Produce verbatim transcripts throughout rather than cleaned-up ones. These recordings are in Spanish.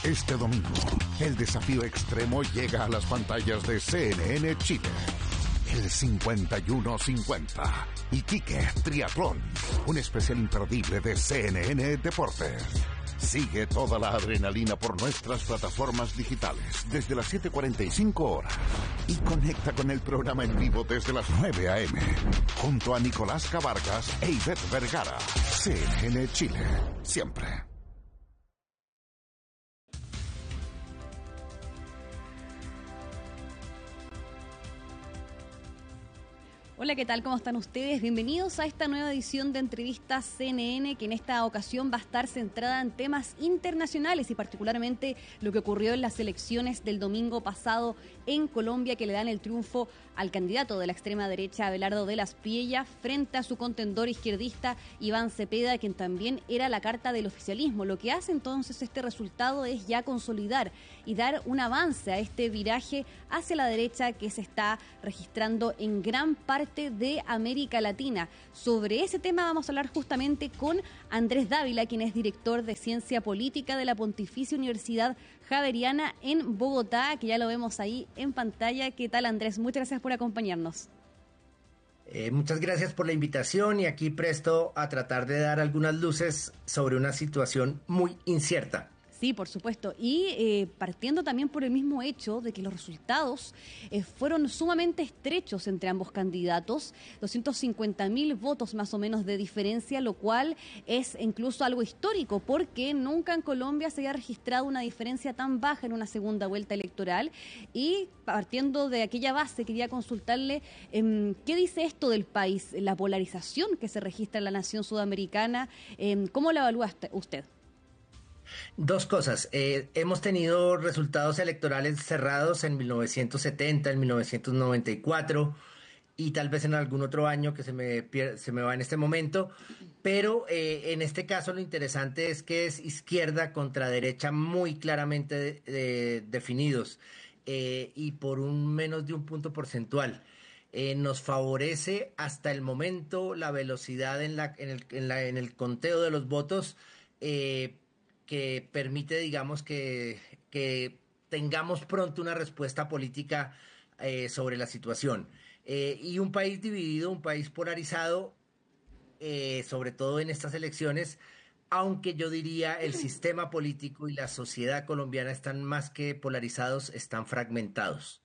Este domingo, el desafío extremo llega a las pantallas de C N N Chile. El cincuenta y uno cincuenta. Iquique Triatlón, un especial imperdible de C N N Deportes. Sigue toda la adrenalina por nuestras plataformas digitales desde las siete cuarenta y cinco horas. Y conecta con el programa en vivo desde las nueve a eme. Junto a Nicolás Cabargas e Ivette Vergara. C N N Chile. Siempre. Hola, ¿qué tal? ¿Cómo están ustedes? Bienvenidos a esta nueva edición de Entrevistas C N N, que en esta ocasión va a estar centrada en temas internacionales y particularmente lo que ocurrió en las elecciones del domingo pasado en Colombia, que le dan el triunfo al candidato de la extrema derecha, Abelardo de las Priellas, frente a su contendor izquierdista, Iván Cepeda, quien también era la carta del oficialismo. Lo que hace entonces este resultado es ya consolidar y dar un avance a este viraje hacia la derecha que se está registrando en gran parte de América Latina. Sobre ese tema vamos a hablar justamente con Andrés Dávila, quien es director de Ciencia Política de la Pontificia Universidad Javeriana en Bogotá, que ya lo vemos ahí en pantalla. ¿Qué tal, Andrés? Muchas gracias por acompañarnos. Eh, muchas gracias por la invitación y aquí presto a tratar de dar algunas luces sobre una situación muy incierta. Sí, por supuesto. Y eh, partiendo también por el mismo hecho de que los resultados eh, fueron sumamente estrechos entre ambos candidatos, doscientos cincuenta mil votos más o menos de diferencia, lo cual es incluso algo histórico, porque nunca en Colombia se había registrado una diferencia tan baja en una segunda vuelta electoral. Y partiendo de aquella base, quería consultarle eh, qué dice esto del país, la polarización que se registra en la nación sudamericana, eh, ¿cómo la evalúa usted? Dos cosas. Eh, hemos tenido resultados electorales cerrados en mil novecientos setenta, en mil novecientos noventa y cuatro y tal vez en algún otro año que se me, pier- se me va en este momento, pero eh, en este caso lo interesante es que es izquierda contra derecha muy claramente de- de- definidos eh, y por un menos de un punto porcentual. Eh, nos favorece hasta el momento la velocidad en, la, en, el, en, la, en el conteo de los votos, eh, que permite, digamos, que, que tengamos pronto una respuesta política eh, sobre la situación. Eh, y un país dividido, un país polarizado, eh, sobre todo en estas elecciones, aunque yo diría el sistema político y la sociedad colombiana están más que polarizados, están fragmentados.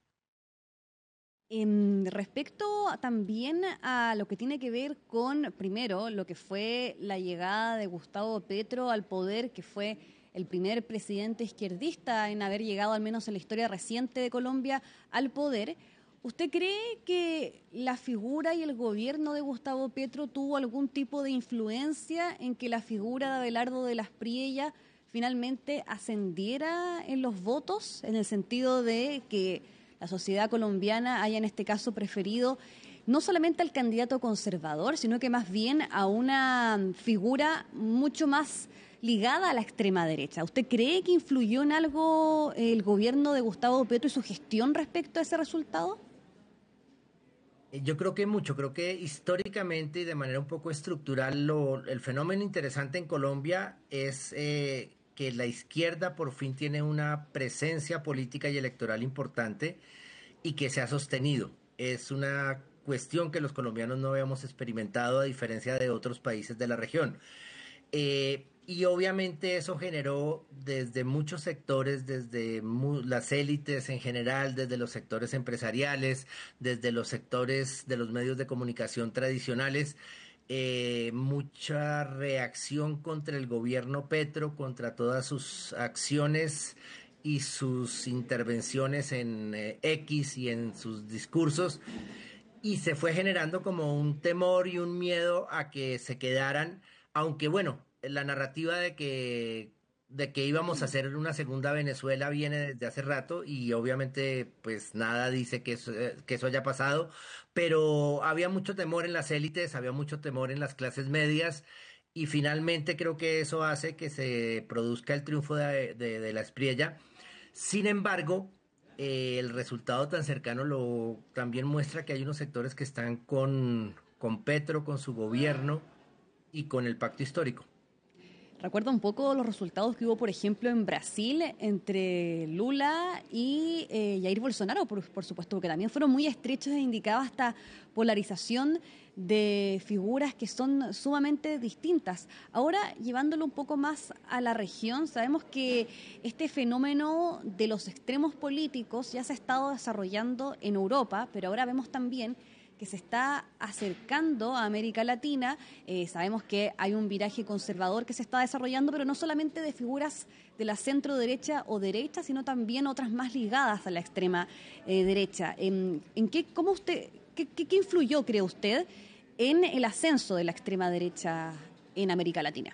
En respecto también a lo que tiene que ver con, primero, lo que fue la llegada de Gustavo Petro al poder, que fue el primer presidente izquierdista en haber llegado, al menos en la historia reciente de Colombia, al poder. ¿Usted cree que la figura y el gobierno de Gustavo Petro tuvo algún tipo de influencia en que la figura de Abelardo de las Priellas finalmente ascendiera en los votos, en el sentido de que la sociedad colombiana haya en este caso preferido no solamente al candidato conservador, sino que más bien a una figura mucho más ligada a la extrema derecha? ¿Usted cree que influyó en algo el gobierno de Gustavo Petro y su gestión respecto a ese resultado? Eh, Yo creo que mucho, creo que históricamente y de manera un poco estructural, lo, el fenómeno interesante en Colombia es eh, que la izquierda por fin tiene una presencia política y electoral importante y que se ha sostenido. Es una cuestión que los colombianos no habíamos experimentado a diferencia de otros países de la región. Eh, y obviamente eso generó desde muchos sectores, desde mu- las élites en general, desde los sectores empresariales, desde los sectores de los medios de comunicación tradicionales, eh, mucha reacción contra el gobierno Petro, contra todas sus acciones y sus intervenciones en eh, X y en sus discursos, y se fue generando como un temor y un miedo a que se quedaran, aunque bueno, la narrativa de que de que íbamos a hacer una segunda Venezuela viene desde hace rato y obviamente pues nada dice que eso, eh, que eso haya pasado, pero había mucho temor en las élites, había mucho temor en las clases medias y finalmente creo que eso hace que se produzca el triunfo de, de, de la Espriella. Sin embargo, eh, el resultado tan cercano lo también muestra que hay unos sectores que están con, con Petro, con su gobierno y con el pacto histórico. Recuerda un poco los resultados que hubo, por ejemplo, en Brasil entre Lula y eh, Jair Bolsonaro, por, por supuesto, que también fueron muy estrechos e indicaba esta polarización de figuras que son sumamente distintas. Ahora, llevándolo un poco más a la región, sabemos que este fenómeno de los extremos políticos ya se ha estado desarrollando en Europa, pero ahora vemos también que se está acercando a América Latina. Eh, sabemos que hay un viraje conservador que se está desarrollando, pero no solamente de figuras de la centro derecha o derecha, sino también otras más ligadas a la extrema eh, derecha. ¿En, en qué, cómo usted, qué, qué, qué influyó, cree usted, en el ascenso de la extrema derecha en América Latina?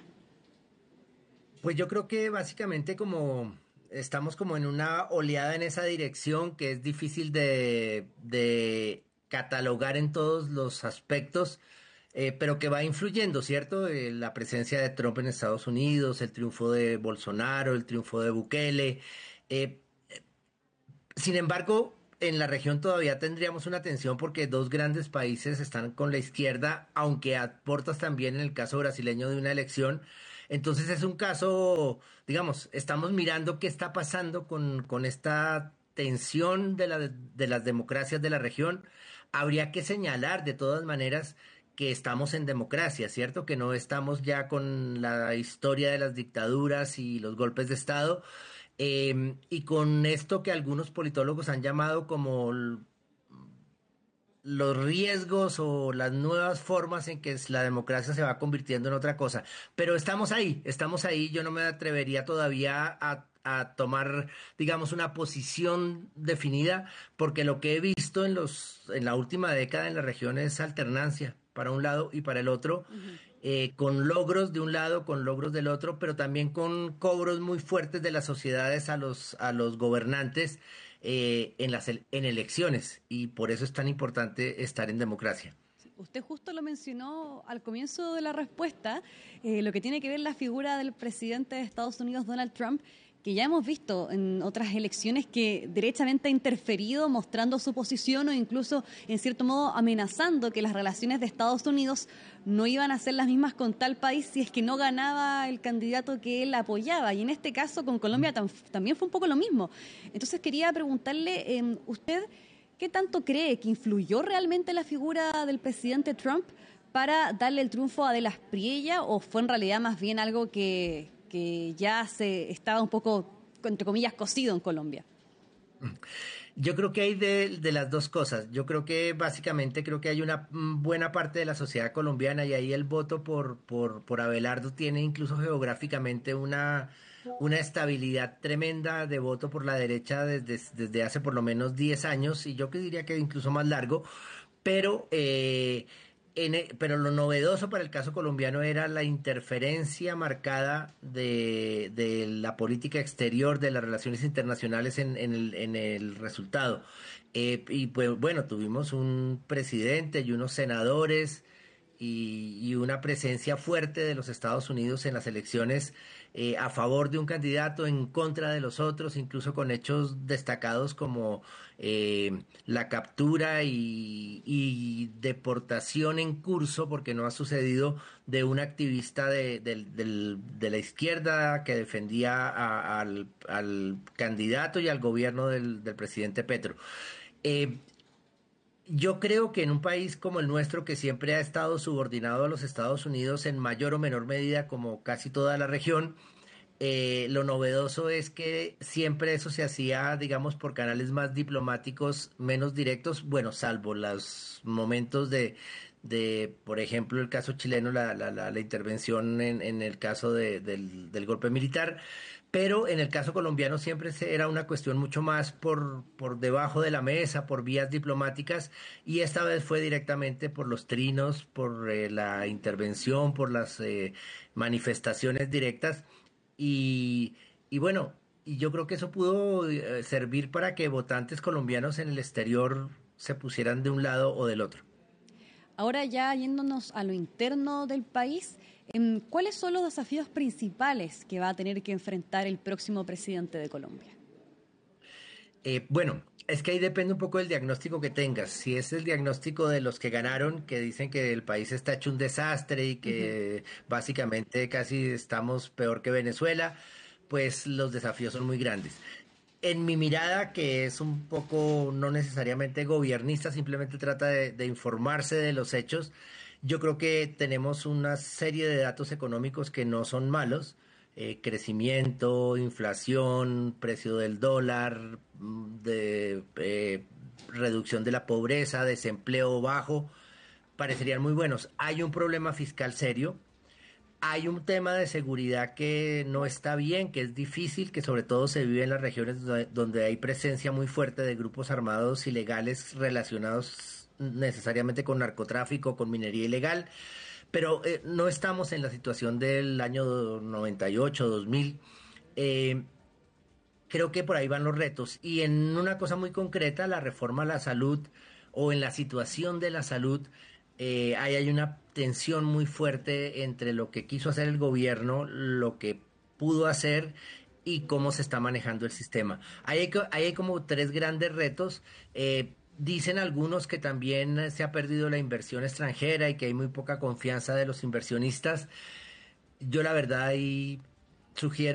Pues yo creo que básicamente como estamos como en una oleada en esa dirección que es difícil de, de catalogar en todos los aspectos, eh, pero que va influyendo, ¿cierto? Eh, la presencia de Trump en Estados Unidos, el triunfo de Bolsonaro, el triunfo de Bukele. Eh, sin embargo, en la región todavía tendríamos una tensión porque dos grandes países están con la izquierda, aunque aportas también en el caso brasileño de una elección. Entonces es un caso, digamos, estamos mirando qué está pasando con, con esta tensión de, la, de las democracias de la región. Habría que señalar de todas maneras que estamos en democracia, ¿cierto? Que no estamos ya con la historia de las dictaduras y los golpes de Estado, eh, y con esto que algunos politólogos han llamado como l- los riesgos o las nuevas formas en que es- la democracia se va convirtiendo en otra cosa. Pero estamos ahí, estamos ahí. Yo no me atrevería todavía a, a tomar, digamos, una posición definida, porque lo que he visto en los, en la última década en la región es alternancia para un lado y para el otro, Uh-huh. eh, con logros de un lado, con logros del otro, pero también con cobros muy fuertes de las sociedades a los, a los gobernantes, eh, en las el- en elecciones, y por eso es tan importante estar en democracia. Usted justo lo mencionó al comienzo de la respuesta, eh, lo que tiene que ver la figura del presidente de Estados Unidos, Donald Trump, que ya hemos visto en otras elecciones que derechamente ha interferido mostrando su posición o incluso, en cierto modo, amenazando que las relaciones de Estados Unidos no iban a ser las mismas con tal país si es que no ganaba el candidato que él apoyaba. Y en este caso con Colombia tam- también fue un poco lo mismo. Entonces quería preguntarle, eh, ¿usted qué tanto cree que influyó realmente la figura del presidente Trump para darle el triunfo a De las Priella, o fue en realidad más bien algo que, que ya se estaba un poco, entre comillas, cocido en Colombia? Yo creo que hay de, de las dos cosas. Yo creo que básicamente creo que hay una mm, buena parte de la sociedad colombiana, y ahí el voto por, por, por Abelardo tiene incluso geográficamente una, una estabilidad tremenda de voto por la derecha desde, desde hace por lo menos diez años, y yo que diría que incluso más largo. Pero, eh, en e- pero lo novedoso para el caso colombiano era la interferencia marcada de, de la política exterior, de las relaciones internacionales en, en el, en el resultado. Eh, y pues bueno, tuvimos un presidente y unos senadores y, y una presencia fuerte de los Estados Unidos en las elecciones, eh, a favor de un candidato, en contra de los otros, incluso con hechos destacados como eh, la captura y, y deportación en curso, porque no ha sucedido, de un activista de, del- del- de la izquierda que defendía a- al, al candidato y al gobierno del, del presidente Petro. Eh, yo creo que en un país como el nuestro, que siempre ha estado subordinado a los Estados Unidos en mayor o menor medida, como casi toda la región, eh, lo novedoso es que siempre eso se hacía, digamos, por canales más diplomáticos, menos directos, bueno, salvo los momentos de, de por ejemplo, el caso chileno, la, la, la, la intervención en, en el caso de- del, del golpe militar. Pero en el caso colombiano siempre se- era una cuestión mucho más por, por debajo de la mesa, por vías diplomáticas, y esta vez fue directamente por los trinos, por eh, la intervención, por las eh, manifestaciones directas. Y, y bueno, y yo creo que eso pudo eh, servir para que votantes colombianos en el exterior se pusieran de un lado o del otro. Ahora ya yéndonos a lo interno del país, em, ¿cuáles son los desafíos principales que va a tener que enfrentar el próximo presidente de Colombia? Eh, bueno, Es que ahí depende un poco del diagnóstico que tengas. Si es el diagnóstico de los que ganaron, que dicen que el país está hecho un desastre y que uh-huh. básicamente casi estamos peor que Venezuela, pues los desafíos son muy grandes. En mi mirada, que es un poco no necesariamente gobiernista, simplemente trata de, de informarse de los hechos, yo creo que tenemos una serie de datos económicos que no son malos. Eh, crecimiento, inflación, precio del dólar, de eh, reducción de la pobreza, desempleo bajo, parecerían muy buenos. Hay un problema fiscal serio, hay un tema de seguridad que no está bien, que es difícil, que sobre todo se vive en las regiones donde, donde hay presencia muy fuerte de grupos armados ilegales relacionados necesariamente con narcotráfico, con minería ilegal. Pero eh, no estamos en la situación del año noventa y ocho, dos mil. Eh, creo que por ahí van los retos. Y en una cosa muy concreta, la reforma a la salud o en la situación de la salud, eh, ahí hay una tensión muy fuerte entre lo que quiso hacer el gobierno, lo que pudo hacer y cómo se está manejando el sistema. Ahí hay, ahí hay como tres grandes retos. Eh, Dicen algunos que también se ha perdido la inversión extranjera y que hay muy poca confianza de los inversionistas. Yo la verdad ahí sugiero